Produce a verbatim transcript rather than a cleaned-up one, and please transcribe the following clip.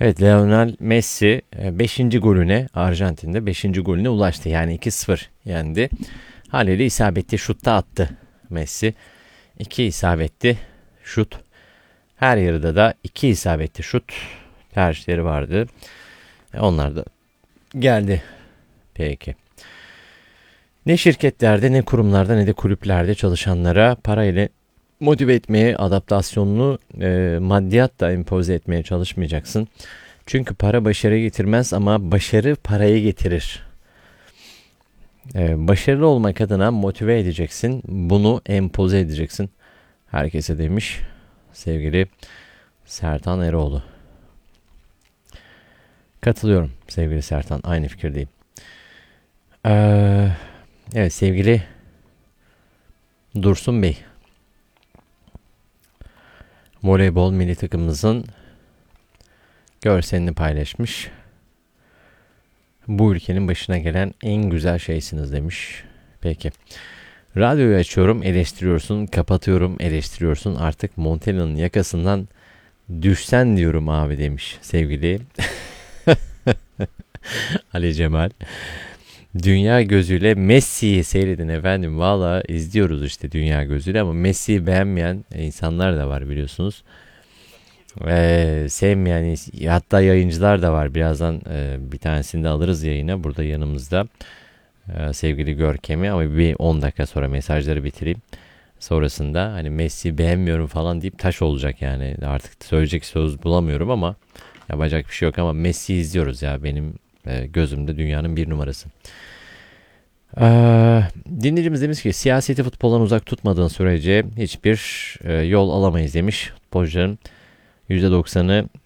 Evet, Lionel Messi beşinci golüne Arjantin'de beşinci golüne ulaştı. Yani iki sıfır yendi. Haliyle isabetli şutta attı Messi. iki isabetli şut. Her yarıda da iki isabetli şut tercihleri vardı. Onlar da geldi. Peki. Ne şirketlerde ne kurumlarda ne de kulüplerde çalışanlara parayla motive etmeye, adaptasyonunu e, maddiyat da empoze etmeye çalışmayacaksın. Çünkü para başarı getirmez ama başarı parayı getirir. E, başarılı olmak adına motive edeceksin. Bunu empoze edeceksin. Herkese demiş sevgili Sertan Eroğlu. Katılıyorum sevgili Sertan. Aynı fikirdeyim. Ee, evet sevgili Dursun Bey. Voleybol milli takımımızın görselini paylaşmış. Bu ülkenin başına gelen en güzel şeysiniz demiş. Peki. Radyoyu açıyorum, eleştiriyorsun, kapatıyorum, eleştiriyorsun. Artık Montella'nın yakasından düşsen diyorum abi demiş sevgili Ali Cemal. Dünya gözüyle Messi'yi seyredin efendim. Valla izliyoruz işte dünya gözüyle ama Messi'yi beğenmeyen insanlar da var biliyorsunuz. Ee, sevmeyen hatta yayıncılar da var. Birazdan e, bir tanesini de alırız yayına. Burada yanımızda e, sevgili Görkem'i ama bir on dakika sonra mesajları bitireyim. Sonrasında hani Messi beğenmiyorum falan deyip taş olacak yani. Artık söyleyecek söz bulamıyorum ama yapacak bir şey yok ama Messi'yi izliyoruz ya. Benim e, gözümde dünyanın bir numarası. Ee, dinleyicimiz demiş ki siyaseti futboldan uzak tutmadığın sürece hiçbir e, yol alamayız demiş. Futbolcuların yüzde doksanı